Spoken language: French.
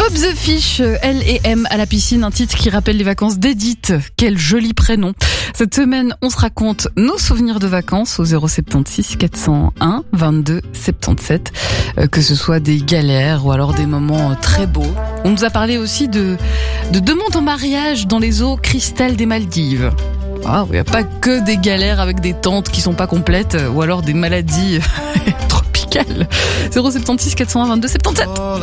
Bob the Fish, L et M à la piscine, un titre qui rappelle les vacances d'Edith. Quel joli prénom. Cette semaine, on se raconte nos souvenirs de vacances au 076 401 22 77. Que ce soit des galères ou alors des moments très beaux. On nous a parlé aussi de demandes en mariage dans les eaux cristal des Maldives. Ah, il n'y a pas que des galères avec des tentes qui sont pas complètes ou alors des maladies tropicales. 076 401 22 77.